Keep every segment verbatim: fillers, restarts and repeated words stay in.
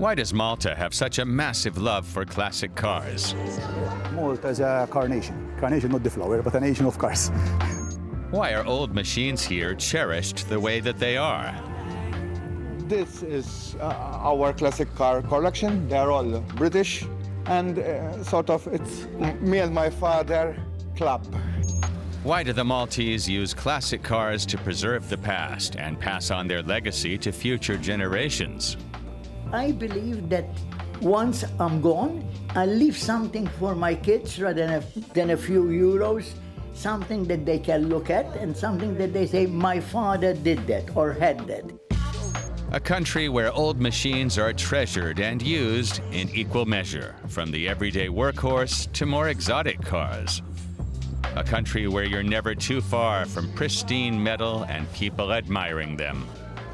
Why does Malta have such a massive love for classic cars? Malta is a car nation. Car nation, not the flower, but a nation of cars. Why are old machines here cherished the way that they are? This is uh, our classic car collection. They are all British, and uh, sort of it's me and my father club. Why do the Maltese use classic cars to preserve the past and pass on their legacy to future generations? I believe that once I'm gone, I'll leave something for my kids rather than a, than a few euros, something that they can look at and something that they say, my father did that or had that. A country where old machines are treasured and used in equal measure, from the everyday workhorse to more exotic cars. A country where you're never too far from pristine metal and people admiring them.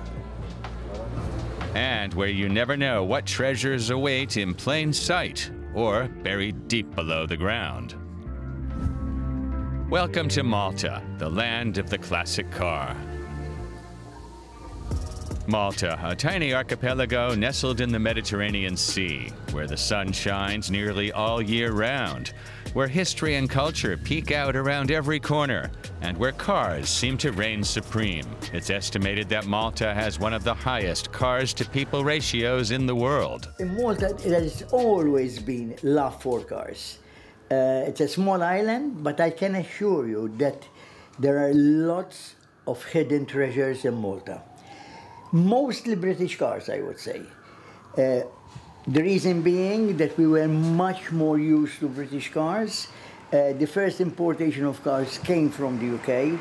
And where you never know what treasures await in plain sight or buried deep below the ground. Welcome to Malta, the land of the classic car. Malta, a tiny archipelago nestled in the Mediterranean Sea, where the sun shines nearly all year round, where history and culture peek out around every corner, and where cars seem to reign supreme. It's estimated that Malta has one of the highest cars-to-people ratios in the world. In Malta, there has always been love for cars. Uh, it's a small island, but I can assure you that there are lots of hidden treasures in Malta. Mostly British cars, I would say. Uh, the reason being that we were much more used to British cars. Uh, the first importation of cars came from the U K.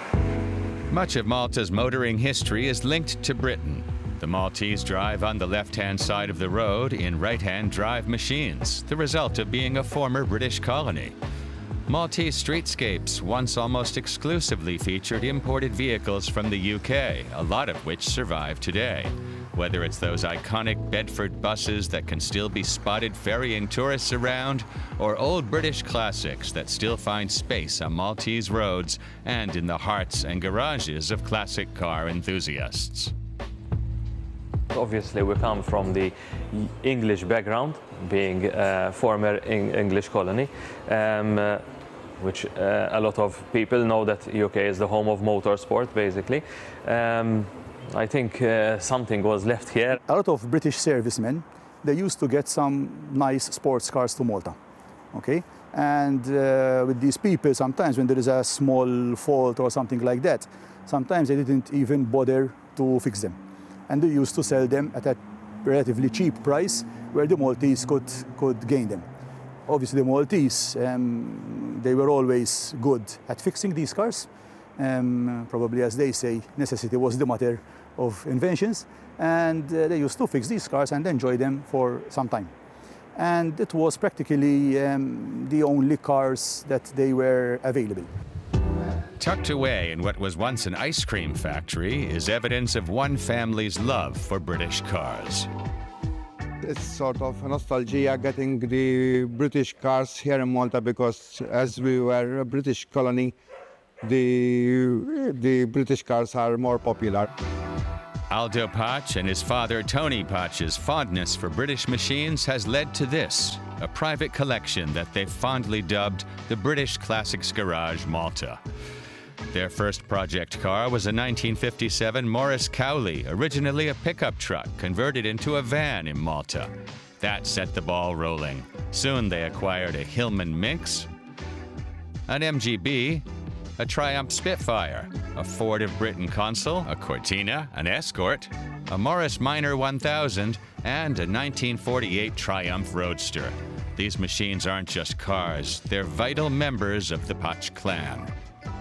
Much of Malta's motoring history is linked to Britain. The Maltese drive on the left-hand side of the road in right-hand drive machines, the result of being a former British colony. Maltese streetscapes once almost exclusively featured imported vehicles from the U K, a lot of which survive today. Whether it's those iconic Bedford buses that can still be spotted ferrying tourists around, or old British classics that still find space on Maltese roads and in the hearts and garages of classic car enthusiasts. Obviously, we come from the English background, being a former English colony. Um, uh, which uh, a lot of people know that U K is the home of motorsport, basically. Um, I think uh, something was left here. A lot of British servicemen, they used to get some nice sports cars to Malta, okay? And uh, with these people, sometimes when there is a small fault or something like that, sometimes they didn't even bother to fix them. And they used to sell them at a relatively cheap price where the Maltese could, could gain them. Obviously, the Maltese, um, they were always good at fixing these cars. Um, probably, as they say, necessity was the mother of inventions. And uh, they used to fix these cars and enjoy them for some time. And it was practically um, the only cars that they were available. Tucked away in what was once an ice cream factory is evidence of one family's love for British cars. It's sort of a nostalgia getting the British cars here in Malta because as we were a British colony, the, the British cars are more popular. Aldo Patch and his father Tony Patch's fondness for British machines has led to this, a private collection that they've fondly dubbed the British Classics Garage Malta. Their first project car was a nineteen fifty-seven Morris Cowley, originally a pickup truck converted into a van in Malta. That set the ball rolling. Soon they acquired a Hillman Minx, an M G B, a Triumph Spitfire, a Ford of Britain Consul, a Cortina, an Escort, a Morris Minor one thousand, and a nineteen forty-eight Triumph Roadster. These machines aren't just cars, they're vital members of the Patch clan.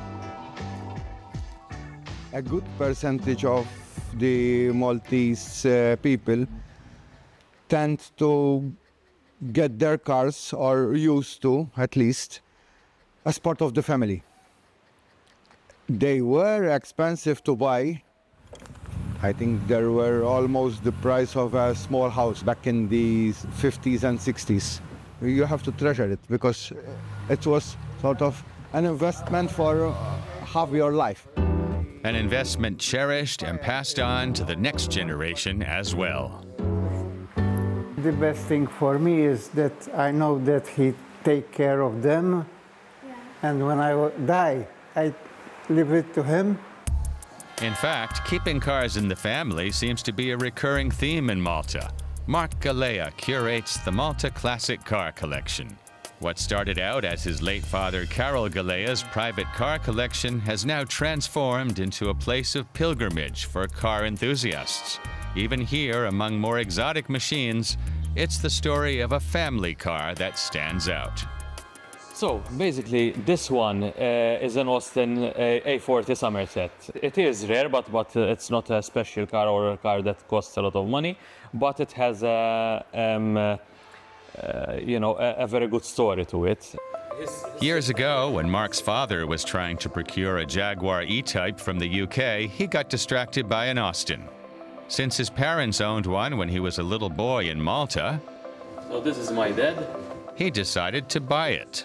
A good percentage of the Maltese uh, people tend to get their cars, or used to at least, as part of the family. They were expensive to buy. I think they were almost the price of a small house back in the fifties and sixties. You have to treasure it because it was sort of an investment for half your life. An investment cherished and passed on to the next generation as well. The best thing for me is that I know that he take care of them, yeah. And when I die, I leave it to him. In fact, keeping cars in the family seems to be a recurring theme in Malta. Mark Galea curates the Malta Classic Car Collection. What started out as his late father Carol Galea's private car collection has now transformed into a place of pilgrimage for car enthusiasts. Even here, among more exotic machines, it's the story of a family car that stands out. So basically, this one uh, is an Austin uh, A forty Somerset. It is rare, but but uh, it's not a special car or a car that costs a lot of money. But it has a um, uh, uh, you know a, a very good story to it. Years ago, when Mark's father was trying to procure a Jaguar E-Type from the U K, he got distracted by an Austin. Since his parents owned one when he was a little boy in Malta, so this is my dad. He decided to buy it.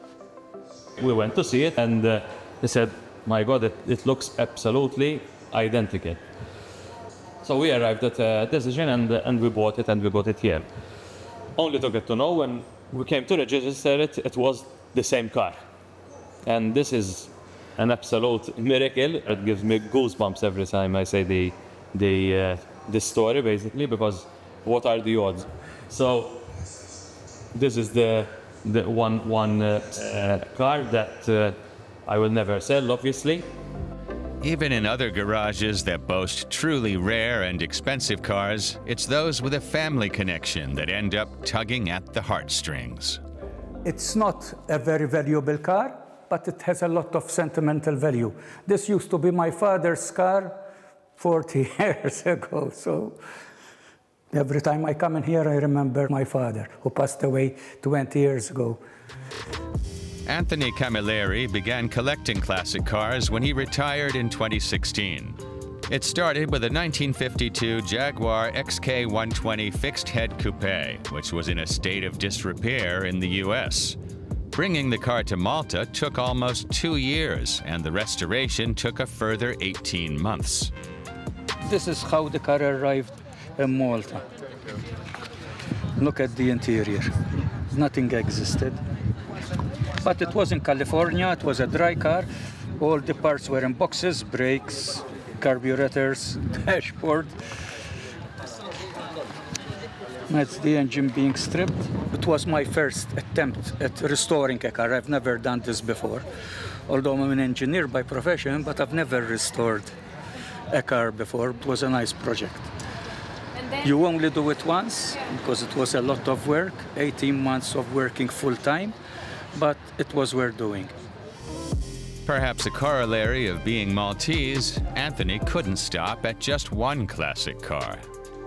We went to see it, and uh, they said, my God, it, it looks absolutely identical. So we arrived at a decision, and, uh, and we bought it, and we got it here. Only to get to know when we came to register it, it was the same car. And this is an absolute miracle. It gives me goosebumps every time I say the, the, uh, the story, basically, because what are the odds? So this is the the one one uh, uh, car that uh, I will never sell, obviously. Even in other garages that boast truly rare and expensive cars, it's those with a family connection that end up tugging at the heartstrings. It's not a very valuable car, but it has a lot of sentimental value. This used to be my father's car forty years ago, so every time I come in here, I remember my father, who passed away twenty years ago. Anthony Camilleri began collecting classic cars when he retired in twenty sixteen. It started with a nineteen fifty-two Jaguar X K one twenty fixed-head coupe, which was in a state of disrepair in the U S. Bringing the car to Malta took almost two years, and the restoration took a further eighteen months. This is how the car arrived in Malta. Look at the interior. Nothing existed. But it was in California, it was a dry car. All the parts were in boxes, brakes, carburetors, dashboard. That's the engine being stripped. It was my first attempt at restoring a car. I've never done this before. Although I'm an engineer by profession, but I've never restored a car before. It was a nice project. You only do it once, because it was a lot of work, eighteen months of working full-time, but it was worth doing. Perhaps a corollary of being Maltese, Anthony couldn't stop at just one classic car.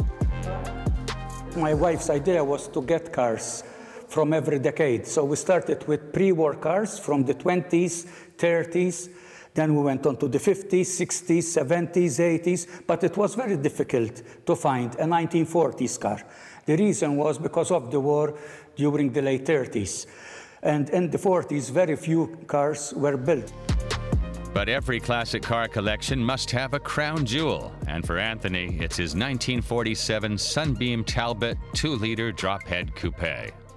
My wife's idea was to get cars from every decade. So we started with pre-war cars from the twenties, thirties, then we went on to the fifties, sixties, seventies, eighties, but it was very difficult to find a nineteen forties car. The reason was because of the war during the late thirties. And in the forties, very few cars were built. But every classic car collection must have a crown jewel, and for Anthony, it's his nineteen forty-seven Sunbeam Talbot two liter drop-head coupe.